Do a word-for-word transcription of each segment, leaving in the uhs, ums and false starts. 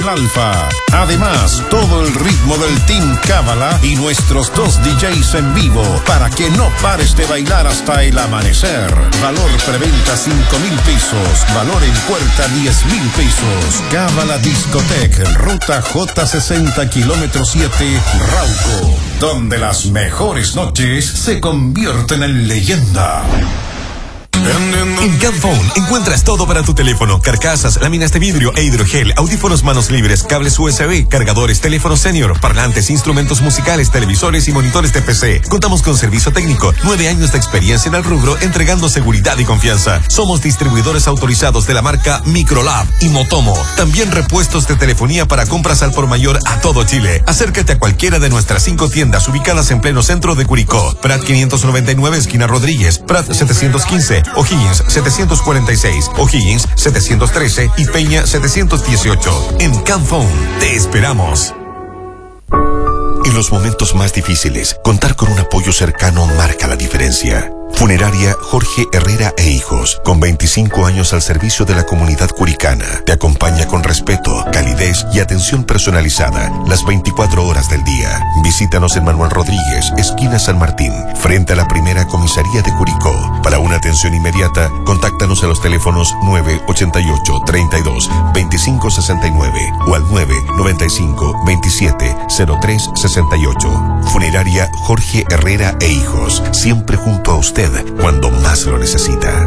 Alfa. Además, todo el ritmo del Team Cábala y nuestros dos D Js en vivo para que no pares de bailar hasta el amanecer. Valor preventa cinco mil pesos, valor en puerta diez mil pesos. Cábala Discotec, ruta J sesenta, kilómetro siete, Rauco, donde las mejores noches se convierten en leyenda. En Camphone encuentras todo para tu teléfono: carcasas, láminas de vidrio e hidrogel, audífonos manos libres, cables U S B, cargadores, teléfonos senior, parlantes, instrumentos musicales, televisores y monitores de P C. Contamos con servicio técnico, nueve años de experiencia en el rubro, entregando seguridad y confianza. Somos distribuidores autorizados de la marca Microlab y Motomo. También repuestos de telefonía para compras al por mayor a todo Chile. Acércate a cualquiera de nuestras cinco tiendas ubicadas en pleno centro de Curicó: Prat quinientos noventa y nueve, esquina Rodríguez; Prat setecientos quince, O'Higgins setecientos cuarenta y seis, O'Higgins setecientos trece y Peña setecientos dieciocho. En Camphone te esperamos. En los momentos más difíciles, contar con un apoyo cercano marca la diferencia. Funeraria Jorge Herrera e Hijos, con veinticinco años al servicio de la comunidad curicana, te acompaña con respeto, calidez y atención personalizada las veinticuatro horas del día. Visítanos en Manuel Rodríguez, esquina San Martín, frente a la primera comisaría de Curicó. Para una atención inmediata, contáctanos a los teléfonos nueve ochenta y ocho, treinta y dos, veinticinco sesenta y nueve o al nueve noventa y cinco, veintisiete, cero tres sesenta y ocho. Funeraria Jorge Herrera e Hijos, siempre junto a usted cuando más lo necesita.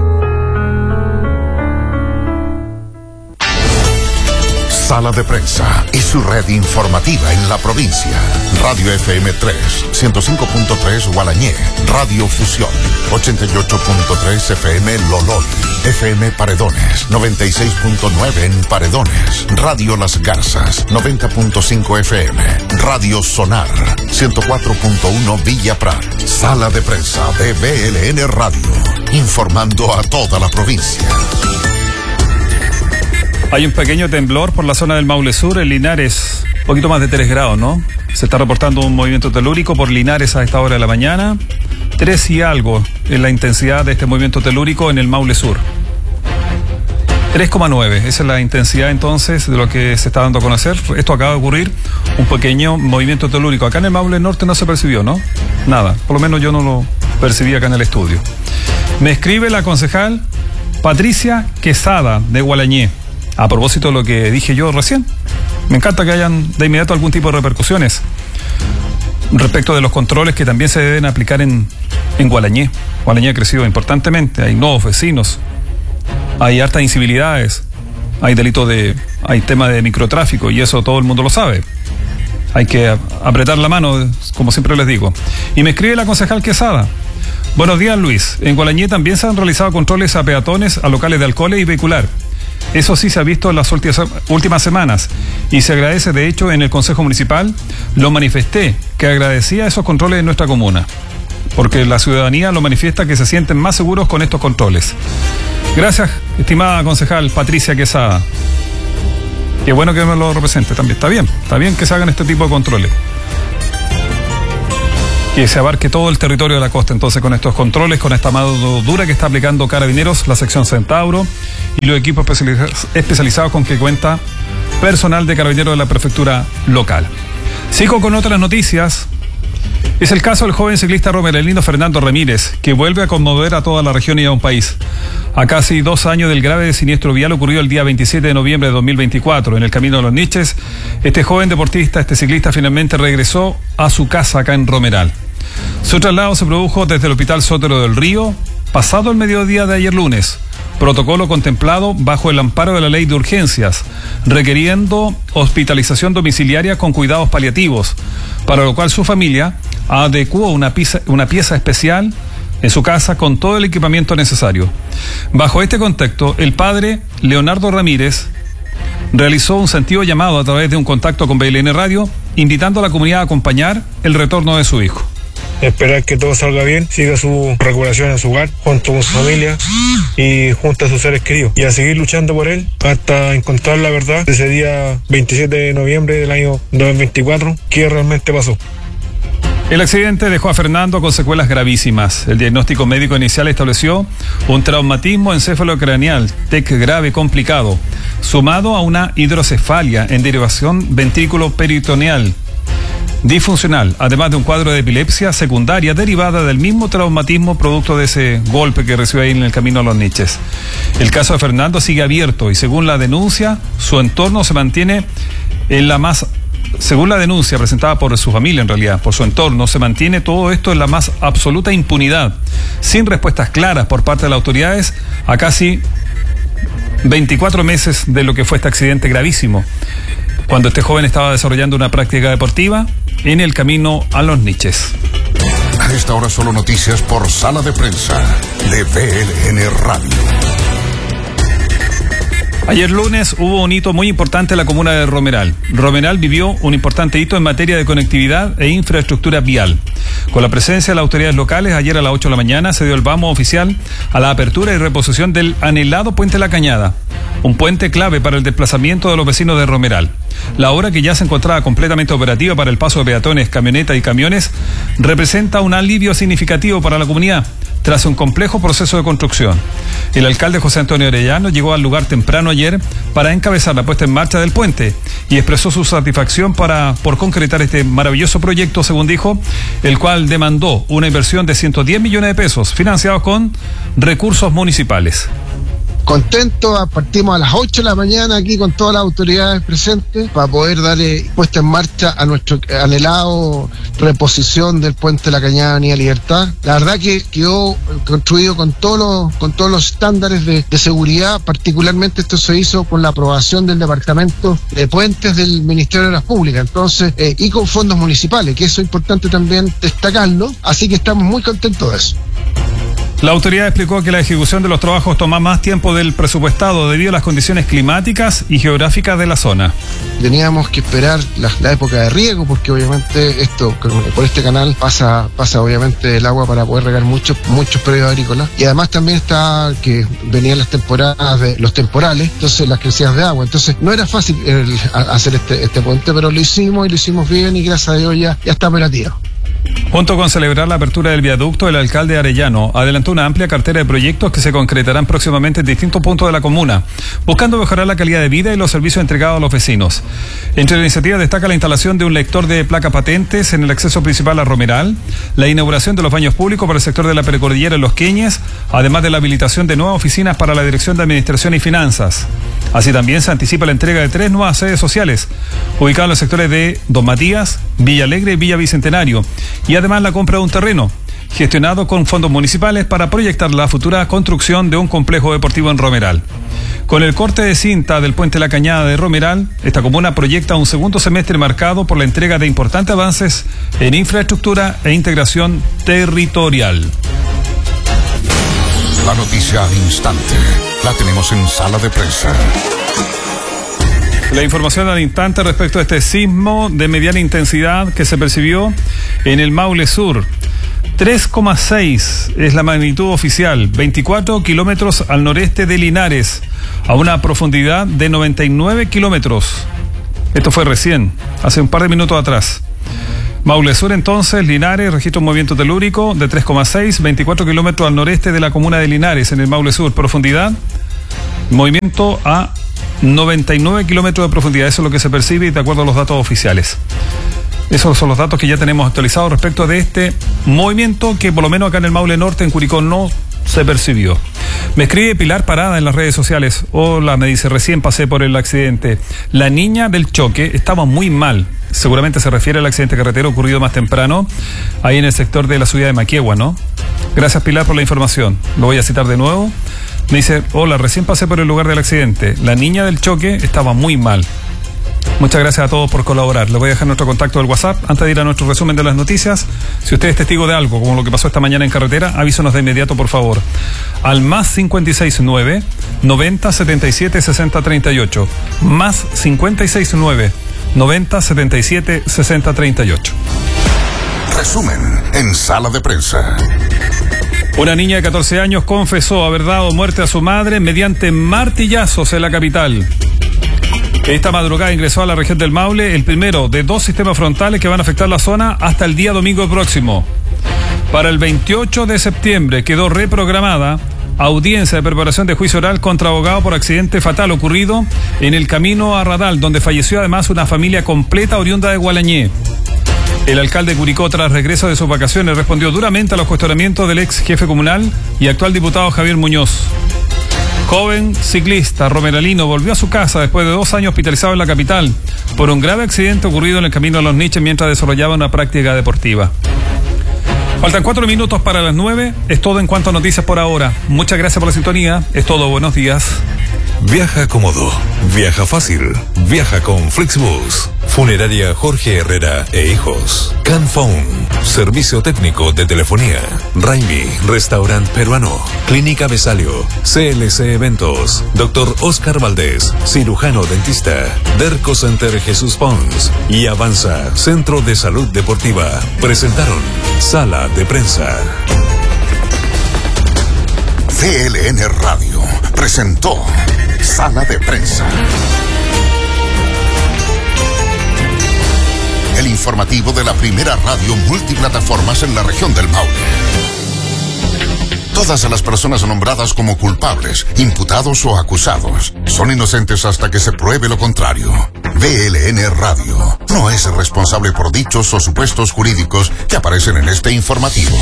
Sala de Prensa y su red informativa en la provincia. Radio F M tres, ciento cinco punto tres Gualañé, Radio Fusión, ochenta y ocho punto tres F M Lolol, F M Paredones, noventa y seis punto nueve en Paredones, Radio Las Garzas, noventa punto cinco F M, Radio Sonar, ciento cuatro punto uno Villa Prat. Sala de Prensa de B L N Radio, informando a toda la provincia. Hay un pequeño temblor por la zona del Maule Sur, en Linares, un poquito más de tres grados, ¿no? Se está reportando un movimiento telúrico por Linares a esta hora de la mañana. tres y algo en la intensidad de este movimiento telúrico en el Maule Sur. tres coma nueve, esa es la intensidad entonces de lo que se está dando a conocer. Esto acaba de ocurrir, un pequeño movimiento telúrico. Acá en el Maule Norte no se percibió, ¿no? Nada, por lo menos yo no lo percibí acá en el estudio. Me escribe la concejal Patricia Quesada de Gualañé. A propósito de lo que dije yo recién, me encanta que hayan de inmediato algún tipo de repercusiones respecto de los controles que también se deben aplicar en, en Gualañé. Gualañé ha crecido importantemente, hay nuevos vecinos, hay hartas incivilidades, hay delitos de, hay tema de microtráfico y eso todo el mundo lo sabe. Hay que apretar la mano, como siempre les digo. Y me escribe la concejal Quesada. Buenos días, Luis. En Gualañé también se han realizado controles a peatones, a locales de alcohol y vehicular. Eso sí se ha visto en las últimas semanas y se agradece. De hecho, en el Consejo Municipal lo manifesté, que agradecía esos controles en nuestra comuna, porque la ciudadanía lo manifiesta que se sienten más seguros con estos controles. Gracias, estimada concejal Patricia Quesada. Qué bueno que me lo represente también. Está bien, está bien que se hagan este tipo de controles. Que se abarque todo el territorio de la costa, entonces, con estos controles, con esta mano dura que está aplicando Carabineros, la sección Centauro y los equipos especializados con que cuenta personal de Carabineros de la prefectura local. Sigo con otras noticias. Es el caso del joven ciclista romerelino Fernando Ramírez, que vuelve a conmover a toda la región y a un país. A casi dos años del grave siniestro vial ocurrido el día veintisiete de noviembre de dos mil veinticuatro en el Camino de los Niches, este joven deportista, este ciclista, finalmente regresó a su casa acá en Romeral. Su traslado se produjo desde el Hospital Sotero del Río, pasado el mediodía de ayer lunes. Protocolo contemplado bajo el amparo de la ley de urgencias, requiriendo hospitalización domiciliaria con cuidados paliativos, para lo cual su familia adecuó una pieza, una pieza especial en su casa con todo el equipamiento necesario. Bajo este contexto, el padre Leonardo Ramírez realizó un sentido llamado a través de un contacto con B L N Radio, invitando a la comunidad a acompañar el retorno de su hijo. Esperar que todo salga bien, siga su recuperación en su hogar, junto con su familia y junto a sus seres queridos, y a seguir luchando por él hasta encontrar la verdad de ese día veintisiete de noviembre del año dos mil veinticuatro, qué realmente pasó. El accidente dejó a Fernando con secuelas gravísimas. El diagnóstico médico inicial estableció un traumatismo encefalocraneal, T E C grave complicado, sumado a una hidrocefalia en derivación ventrículo-peritoneal disfuncional, además de un cuadro de epilepsia secundaria derivada del mismo traumatismo producto de ese golpe que recibió ahí en el camino a Los Niches. El caso de Fernando sigue abierto y según la denuncia, su entorno se mantiene en la más... Según la denuncia presentada por su familia, en realidad, por su entorno, se mantiene todo esto en la más absoluta impunidad, sin respuestas claras por parte de las autoridades a casi veinticuatro meses de lo que fue este accidente gravísimo, cuando este joven estaba desarrollando una práctica deportiva en el camino a Los Niches. A esta hora solo noticias por Sala de Prensa de V L N Radio. Ayer lunes hubo un hito muy importante en la comuna de Romeral. Romeral vivió un importante hito en materia de conectividad e infraestructura vial. Con la presencia de las autoridades locales, ayer a las ocho de la mañana se dio el vamos oficial a la apertura y reposición del anhelado Puente La Cañada, un puente clave para el desplazamiento de los vecinos de Romeral. La obra, que ya se encontraba completamente operativa para el paso de peatones, camionetas y camiones, representa un alivio significativo para la comunidad tras un complejo proceso de construcción. El alcalde José Antonio Arellano llegó al lugar temprano ayer para encabezar la puesta en marcha del puente y expresó su satisfacción para, por concretar este maravilloso proyecto, según dijo, el cual demandó una inversión de ciento diez millones de pesos financiados con recursos municipales. Contento, partimos a las ocho de la mañana aquí con todas las autoridades presentes para poder darle puesta en marcha a nuestro anhelado reposición del puente de La Cañada Avenida Libertad. La verdad que quedó construido con todos los, con todos los estándares de, de seguridad, particularmente esto se hizo con la aprobación del Departamento de Puentes del Ministerio de Obras Públicas, entonces, eh, y con fondos municipales, que eso es importante también destacarlo, así que estamos muy contentos de eso. La autoridad explicó que la ejecución de los trabajos toma más tiempo del presupuestado debido a las condiciones climáticas y geográficas de la zona. Teníamos que esperar la, la época de riego, porque obviamente esto, por este canal pasa, pasa obviamente el agua para poder regar muchos, muchos predios agrícolas. Y además también está que venían las temporadas de los temporales, entonces las crecidas de agua. Entonces no era fácil el, hacer este, este puente, pero lo hicimos y lo hicimos bien y gracias a Dios ya, ya está operativo. Junto con celebrar la apertura del viaducto, el alcalde Arellano adelantó una amplia cartera de proyectos que se concretarán próximamente en distintos puntos de la comuna, buscando mejorar la calidad de vida y los servicios entregados a los vecinos. Entre las iniciativas destaca la instalación de un lector de placa patentes en el acceso principal a Romeral, la inauguración de los baños públicos para el sector de la precordillera en Los Queñes, además de la habilitación de nuevas oficinas para la Dirección de Administración y Finanzas. Así también se anticipa la entrega de tres nuevas sedes sociales, ubicadas en los sectores de Don Matías, Villa Alegre y Villa Bicentenario, y además la compra de un terreno gestionado con fondos municipales para proyectar la futura construcción de un complejo deportivo en Romeral. Con el corte de cinta del puente La Cañada de Romeral, esta comuna proyecta un segundo semestre marcado por la entrega de importantes avances en infraestructura e integración territorial. La noticia al instante la tenemos en Sala de Prensa. La información al instante respecto a este sismo de mediana intensidad que se percibió en el Maule Sur. tres coma seis es la magnitud oficial, veinticuatro kilómetros al noreste de Linares, a una profundidad de noventa y nueve kilómetros. Esto fue recién, hace un par de minutos atrás. Maule Sur entonces, Linares, registra un movimiento telúrico de tres coma seis, veinticuatro kilómetros al noreste de la comuna de Linares, en el Maule Sur. Profundidad, movimiento a noventa y nueve kilómetros de profundidad, eso es lo que se percibe de acuerdo a los datos oficiales. Esos son los datos que ya tenemos actualizados respecto de este movimiento que por lo menos acá en el Maule Norte, en Curicó, no se percibió. Me escribe Pilar Parada en las redes sociales. Hola, me dice, recién pasé por el accidente. La niña del choque estaba muy mal. Seguramente se refiere al accidente carretero ocurrido más temprano, ahí en el sector de la ciudad de Maquiegua, ¿no? Gracias, Pilar, por la información. Lo voy a citar de nuevo. Me dice, hola, recién pasé por el lugar del accidente. La niña del choque estaba muy mal. Muchas gracias a todos por colaborar. Les voy a dejar nuestro contacto del WhatsApp antes de ir a nuestro resumen de las noticias. Si usted es testigo de algo, como lo que pasó esta mañana en carretera, avísanos de inmediato, por favor. Al más cincuenta y seis nueve, noventa, setenta y siete, sesenta, treinta y ocho. Más cincuenta y seis nueve, noventa, setenta y siete, sesenta, treinta y ocho. Resumen en Sala de Prensa. Una niña de catorce años confesó haber dado muerte a su madre mediante martillazos en la capital. Esta madrugada ingresó a la región del Maule el primero de dos sistemas frontales que van a afectar la zona hasta el día domingo próximo. Para el veintiocho de septiembre quedó reprogramada audiencia de preparación de juicio oral contra abogado por accidente fatal ocurrido en el camino a Radal, donde falleció además una familia completa oriunda de Gualañé. El alcalde de Curicó, tras regreso de sus vacaciones, respondió duramente a los cuestionamientos del ex jefe comunal y actual diputado Javier Muñoz. Joven ciclista romeralino volvió a su casa después de dos años hospitalizado en la capital por un grave accidente ocurrido en el camino a Los Niches mientras desarrollaba una práctica deportiva. Faltan cuatro minutos para las nueve. Es todo en cuanto a noticias por ahora. Muchas gracias por la sintonía. Es todo. Buenos días. Viaja cómodo, viaja fácil, viaja con Flixbus. Funeraria Jorge Herrera e Hijos. Canphone, servicio técnico de telefonía. Raimi, restaurante peruano. Clínica Besalio, C L C Eventos. Doctor Oscar Valdés, cirujano dentista. Derco Center Jesús Pons y Avanza, Centro de Salud Deportiva. Presentaron Sala de Prensa. C L N Radio presentó Sala de Prensa. El informativo de la primera radio multiplataformas en la región del Maule. Todas las personas nombradas como culpables, imputados o acusados son inocentes hasta que se pruebe lo contrario. V L N Radio no es responsable por dichos o supuestos jurídicos que aparecen en este informativo.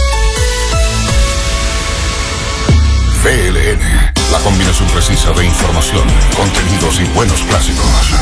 V L N, la combinación precisa de información, contenidos y buenos clásicos.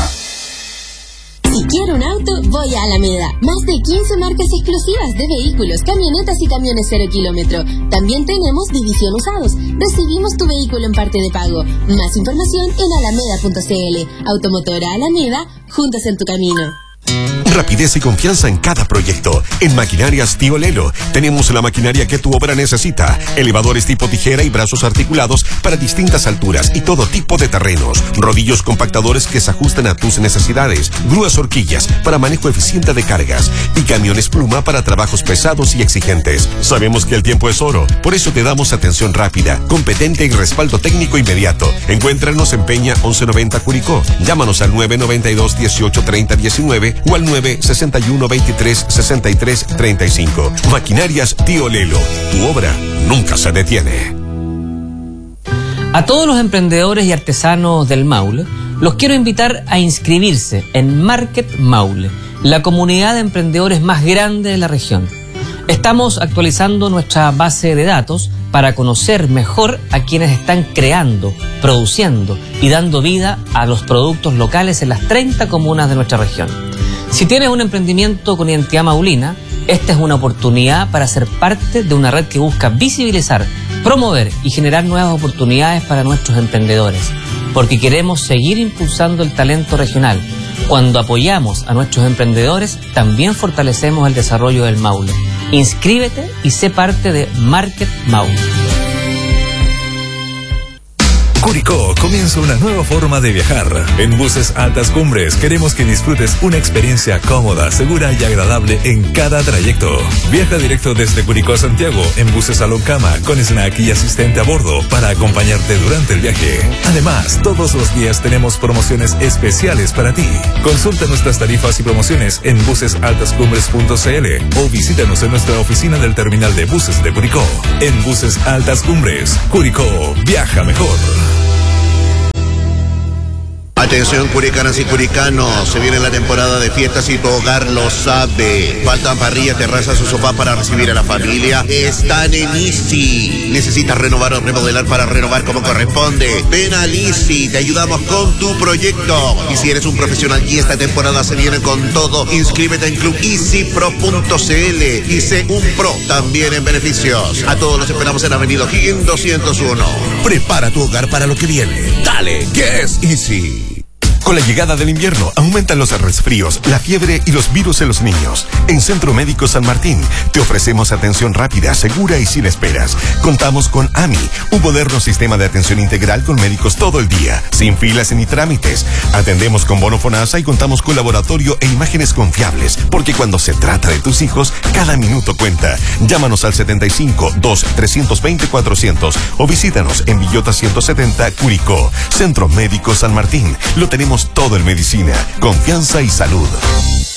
Si quiero un auto, voy a Alameda. Más de quince marcas exclusivas de vehículos, camionetas y camiones cero kilómetro. También tenemos división usados. Recibimos tu vehículo en parte de pago. Más información en alameda punto c l. Automotora Alameda, juntos en tu camino. Rapidez y confianza en cada proyecto. En Maquinarias Tío Lelo tenemos la maquinaria que tu obra necesita. Elevadores tipo tijera y brazos articulados para distintas alturas y todo tipo de terrenos. Rodillos compactadores que se ajustan a tus necesidades. Grúas horquillas para manejo eficiente de cargas. Y camiones pluma para trabajos pesados y exigentes. Sabemos que el tiempo es oro, por eso te damos atención rápida, competente y respaldo técnico inmediato. Encuéntranos en Peña once noventa Curicó. Llámanos al nueve noventa y dos dieciocho treinta diecinueve o al nueve sesenta y uno veintitrés sesenta y tres treinta y cinco. Maquinarias Tío Lelo. Tu obra nunca se detiene. A todos los emprendedores y artesanos del Maule, los quiero invitar a inscribirse en Market Maule, la comunidad de emprendedores más grande de la región. Estamos actualizando nuestra base de datos para conocer mejor a quienes están creando, produciendo y dando vida a los productos locales en las treinta comunas de nuestra región. Si tienes un emprendimiento con identidad maulina, esta es una oportunidad para ser parte de una red que busca visibilizar, promover y generar nuevas oportunidades para nuestros emprendedores, porque queremos seguir impulsando el talento regional. Cuando apoyamos a nuestros emprendedores, también fortalecemos el desarrollo del Maule. Inscríbete y sé parte de Market Maule. Curicó comienza una nueva forma de viajar. En Buses Altas Cumbres queremos que disfrutes una experiencia cómoda, segura y agradable en cada trayecto. Viaja directo desde Curicó a Santiago en buses Salón Cama con snack y asistente a bordo para acompañarte durante el viaje. Además, todos los días tenemos promociones especiales para ti. Consulta nuestras tarifas y promociones en buses altas cumbres punto c l o visítanos en nuestra oficina del terminal de buses de Curicó. En Buses Altas Cumbres, Curicó, viaja mejor. Atención curicanas y curicanos, se viene la temporada de fiestas y tu hogar lo sabe. Faltan parrillas, terrazas o sofá para recibir a la familia. Están en Easy. ¿Necesitas renovar o remodelar para renovar como corresponde? Ven a Easy, te ayudamos con tu proyecto. Y si eres un profesional y esta temporada se viene con todo, inscríbete en club easy pro punto c l y sé un pro también en beneficios. A todos los esperamos en Avenida O'Higgins doscientos uno. Prepara tu hogar para lo que viene. Dale, que es Easy. Con la llegada del invierno, aumentan los resfríos, la fiebre y los virus en los niños. En Centro Médico San Martín, te ofrecemos atención rápida, segura y sin esperas. Contamos con A M I, un moderno sistema de atención integral con médicos todo el día, sin filas ni trámites. Atendemos con bono FONASA y contamos con laboratorio e imágenes confiables, porque cuando se trata de tus hijos, cada minuto cuenta. Llámanos al setenta y cinco, dos, trescientos veinte, cuatrocientos o visítanos en Villota ciento setenta, Curicó. Centro Médico San Martín, lo tenemos damos todo en medicina, confianza y salud.